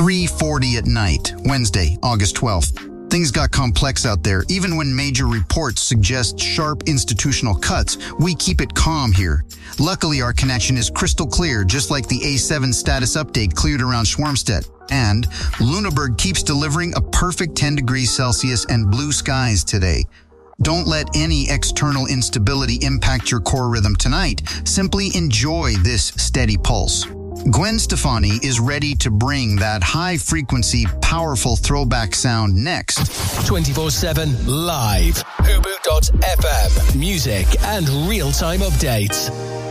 3:40 at night, Wednesday, August 12th. Things got complex out there. Even when major reports suggest sharp institutional cuts, we keep it calm here. Luckily, our connection is crystal clear, just like the A7 status update cleared around Schwarmstedt. And Lüneburg keeps delivering a perfect 10 degrees Celsius and blue skies today. Don't let any external instability impact your core rhythm tonight. Simply enjoy this steady pulse. Gwen Stefani is ready to bring that high-frequency, powerful throwback sound next. 24/7 live. Hubu.fm. Music and real-time updates.